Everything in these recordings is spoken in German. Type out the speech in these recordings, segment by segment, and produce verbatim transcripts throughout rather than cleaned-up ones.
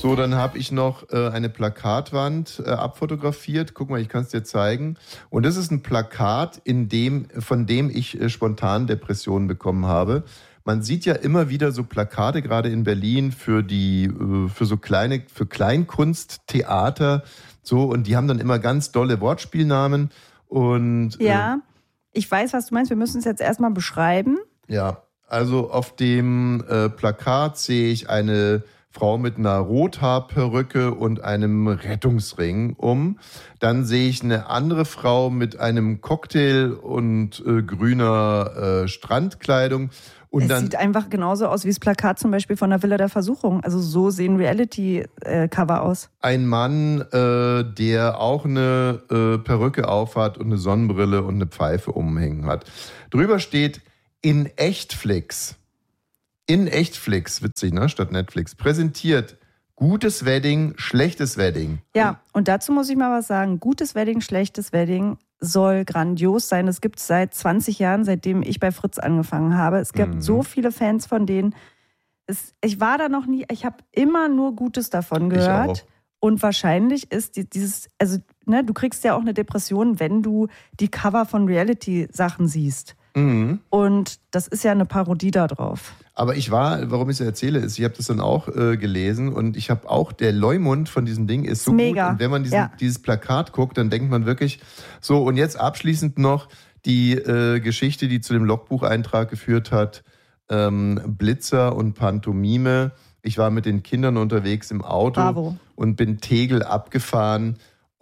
So, dann habe ich noch äh, eine Plakatwand äh, abfotografiert. Guck mal, ich kann es dir zeigen. Und das ist ein Plakat, in dem, von dem ich äh, spontan Depressionen bekommen habe. Man sieht ja immer wieder so Plakate, gerade in Berlin, für die, äh, für so kleine, für Kleinkunsttheater. So, und die haben dann immer ganz dolle Wortspielnamen. Und äh, ja, ich weiß, was du meinst. Wir müssen es jetzt erstmal beschreiben. Ja, also auf dem äh, Plakat sehe ich eine Frau mit einer Rothaarperücke und einem Rettungsring um. Dann sehe ich eine andere Frau mit einem Cocktail und äh, grüner äh, Strandkleidung. Und es dann, sieht einfach genauso aus wie das Plakat zum Beispiel von der Villa der Versuchung. Also so sehen Reality-Cover aus. Ein Mann, äh, der auch eine äh, Perücke aufhat und eine Sonnenbrille und eine Pfeife umhängen hat. Drüber steht in Echtflix. In Echtflix, witzig, ne? Statt Netflix. Präsentiert gutes Wedding, schlechtes Wedding. Ja, und dazu muss ich mal was sagen. Gutes Wedding, schlechtes Wedding soll grandios sein. Es gibt es seit zwanzig Jahren, seitdem ich bei Fritz angefangen habe. Es gibt mhm. so viele Fans von denen. Es, ich war da noch nie, ich habe immer nur Gutes davon gehört. Und wahrscheinlich ist die, dieses, also ne, du kriegst ja auch eine Depression, wenn du die Cover von Reality-Sachen siehst. Mhm. Und das ist ja eine Parodie da drauf. Aber ich war, warum ich es erzähle, ist, ich habe das dann auch äh, gelesen und ich habe auch, der Leumund von diesem Ding ist so Mega. gut. Und wenn man diesen, ja. dieses Plakat guckt, dann denkt man wirklich so. Und jetzt abschließend noch die äh, Geschichte, die zu dem Logbucheintrag geführt hat, ähm, Blitzer und Pantomime. Ich war mit den Kindern unterwegs im Auto Bravo. Und bin Tegel abgefahren.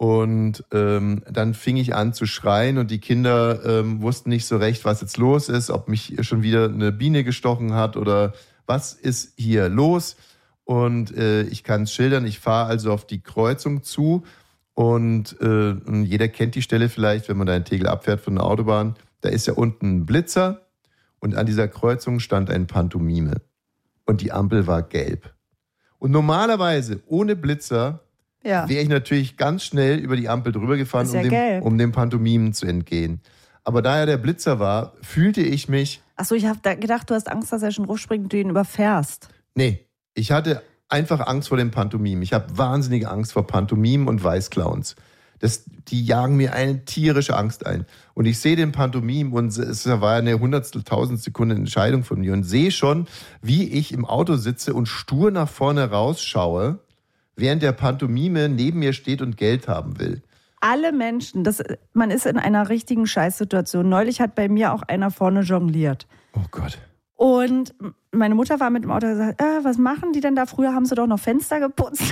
Und ähm, dann fing ich an zu schreien und die Kinder ähm, wussten nicht so recht, was jetzt los ist, ob mich schon wieder eine Biene gestochen hat oder was ist hier los. Und äh, ich kann es schildern, ich fahre also auf die Kreuzung zu und, äh, und jeder kennt die Stelle vielleicht, wenn man da in Tegel abfährt von der Autobahn. Da ist ja unten ein Blitzer und an dieser Kreuzung stand ein Pantomime und die Ampel war gelb. Und normalerweise ohne Blitzer ja. wäre ich natürlich ganz schnell über die Ampel drüber gefahren, ja um, dem, um dem Pantomimen zu entgehen. Aber da ja der Blitzer war, fühlte ich mich... Achso, ich habe gedacht, du hast Angst, dass er schon hochspringt und du ihn überfährst. Nee, ich hatte einfach Angst vor dem Pantomimen. Ich habe wahnsinnige Angst vor Pantomimen und Weißclowns. Das, die jagen mir eine tierische Angst ein. Und ich sehe den Pantomim und es war eine hundertstel, tausend Sekunden Entscheidung von mir und sehe schon, wie ich im Auto sitze und stur nach vorne rausschaue, während der Pantomime neben mir steht und Geld haben will. Alle Menschen, das, man ist in einer richtigen Scheißsituation. Neulich hat bei mir auch einer vorne jongliert. Oh Gott. Und meine Mutter war mit dem Auto und gesagt, äh, was machen die denn da? Früher haben sie doch noch Fenster geputzt.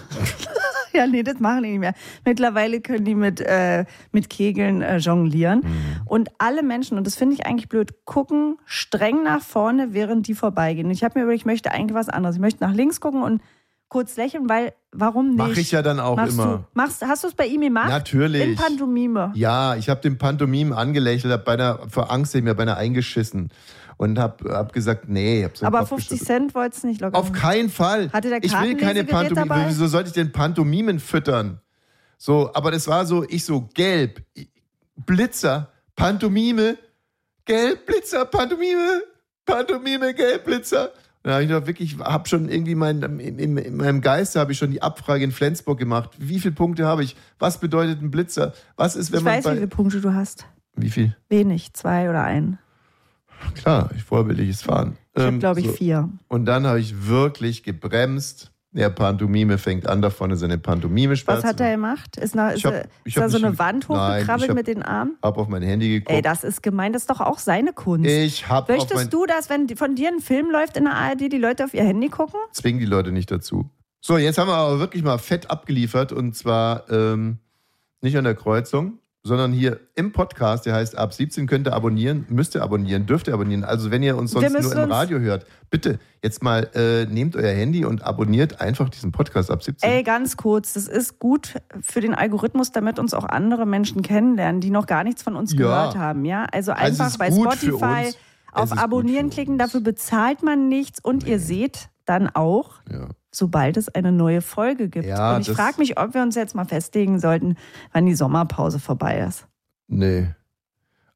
Ja, nee, das machen die nicht mehr. Mittlerweile können die mit, äh, mit Kegeln äh, jonglieren. Mhm. Und alle Menschen, und das finde ich eigentlich blöd, gucken streng nach vorne, während die vorbeigehen. Ich habe mir überlegt, ich möchte eigentlich was anderes. Ich möchte nach links gucken und kurz lächeln, weil, warum nicht? Mach ich ja dann auch Machst immer. Du, machst, hast du es bei ihm gemacht? Natürlich. In Pantomime? Ja, ich habe den Pantomimen angelächelt, habe beinahe vor Angst mir beinahe eingeschissen und habe hab gesagt, nee. Hab so Aber fünfzig Cent wolltest du nicht locker. Auf keinen Fall. Hatte der ich will keine Pantomimen. dabei? Wieso sollte ich den Pantomimen füttern? So, aber das war so, ich so, gelb, Blitzer, Pantomime, gelb, Blitzer, Pantomime, Pantomime, gelb, Blitzer. Da habe ich doch wirklich, habe schon irgendwie mein, in, in, in meinem Geiste habe ich schon die Abfrage in Flensburg gemacht. Wie viele Punkte habe ich? Was bedeutet ein Blitzer? Was ist, wenn ich man weiß, bei, wie viele Punkte du hast. Wie viel? Wenig, zwei oder ein. Klar, ich vorbildliches Fahren. Ich ähm, habe, glaube ich, so. vier. Und dann habe ich wirklich gebremst. Der Pantomime fängt an, da vorne seine Pantomime Spaß. Was hat er gemacht? Ist, noch, ist, hab, ist da so eine Wand hochgekrabbelt hab, mit den Armen? Hab auf mein Handy geguckt. Ey, das ist gemein, das ist doch auch seine Kunst. Ich hab Möchtest auf mein du, dass, wenn von dir ein Film läuft in der A R D, die Leute auf ihr Handy gucken? Zwingen die Leute nicht dazu. So, jetzt haben wir aber wirklich mal fett abgeliefert und zwar ähm, nicht an der Kreuzung, sondern hier im Podcast, der heißt Ab siebzehn, könnt ihr abonnieren, müsst ihr abonnieren, dürft ihr abonnieren. Also wenn ihr uns sonst nur im Radio hört, bitte jetzt mal äh, nehmt euer Handy und abonniert einfach diesen Podcast Ab siebzehn. Ey, ganz kurz, das ist gut für den Algorithmus, damit uns auch andere Menschen kennenlernen, die noch gar nichts von uns ja. gehört haben. Ja? Also einfach also bei Spotify auf Abonnieren klicken, dafür bezahlt man nichts und nee. ihr seht dann auch, ja. sobald es eine neue Folge gibt. Ja, und ich frage mich, ob wir uns jetzt mal festlegen sollten, wann die Sommerpause vorbei ist. Nee.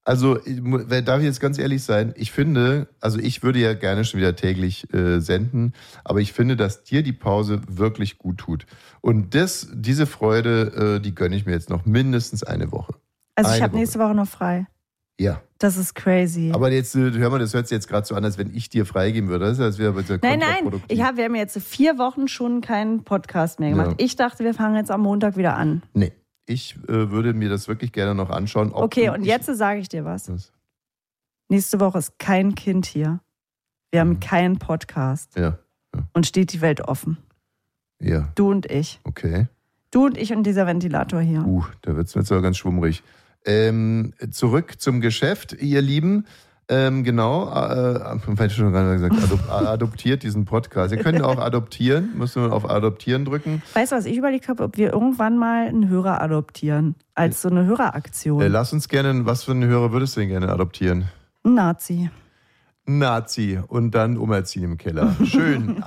Also, darf ich jetzt ganz ehrlich sein, ich finde, also ich würde ja gerne schon wieder täglich äh, senden, aber ich finde, dass dir die Pause wirklich gut tut. Und das, diese Freude, äh, die gönne ich mir jetzt noch mindestens eine Woche. Also eine ich habe nächste Woche noch frei. Ja. Das ist crazy. Aber jetzt, hör mal, das hört sich jetzt gerade so an, als wenn ich dir freigeben würde. Das ist, als wäre bitte Nein, nein, ich hab, wir haben jetzt vier Wochen schon keinen Podcast mehr gemacht. Ja. Ich dachte, wir fangen jetzt am Montag wieder an. Nee. Ich äh, würde mir das wirklich gerne noch anschauen. Ob okay, du, und ich, jetzt sage ich dir was. was. Nächste Woche ist kein Kind hier. Wir haben mhm. keinen Podcast. Ja, ja. Und steht die Welt offen. Ja. Du und ich. Okay. Du und ich und dieser Ventilator hier. Uh, da wird es jetzt aber ganz schwummrig. Ähm, zurück zum Geschäft, ihr Lieben. Ähm, genau, äh, ich schon gerade gesagt, adop- adoptiert diesen Podcast. Ihr könnt auch adoptieren, müsst ihr auf Adoptieren drücken. Weißt du, was ich überlegt habe, ob wir irgendwann mal einen Hörer adoptieren, als so eine Höreraktion. Äh, lass uns gerne, was für einen Hörer würdest du denn gerne adoptieren? Ein Nazi. Nazi und dann umerziehen im Keller. Schön.